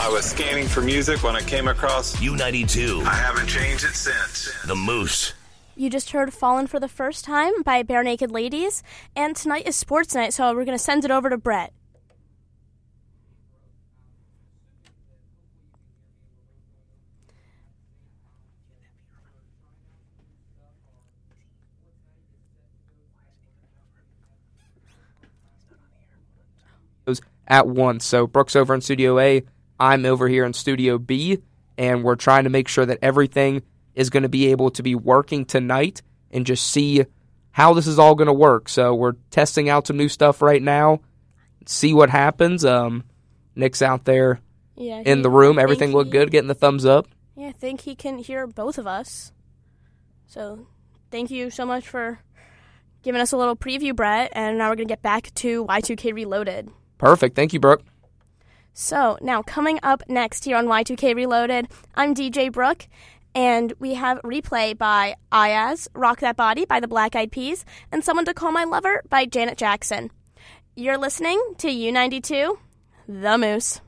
I was scanning for music when I came across U92. I haven't changed it since. The Moose. You just heard Fallen for the First Time by Bare Naked Ladies, and tonight is sports night, so we're going to send it over to Brett. At once. So Brooke's over in Studio A, I'm over here in Studio B, and we're trying to make sure that everything is going to be able to be working tonight and just see how this is all going to work. So we're testing out some new stuff right now, see what happens. Nick's out there in the room. Everything looked good, getting the thumbs up. Yeah, I think he can hear both of us. So thank you so much for giving us a little preview, Brett, and now we're going to get back to Y2K Reloaded. Perfect. Thank you, Brooke. So, now coming up next here on Y2K Reloaded, I'm DJ Brooke, and we have Replay by Ayaz, Rock That Body by the Black Eyed Peas, and Someone to Call My Lover by Janet Jackson. You're listening to U92, The Moose.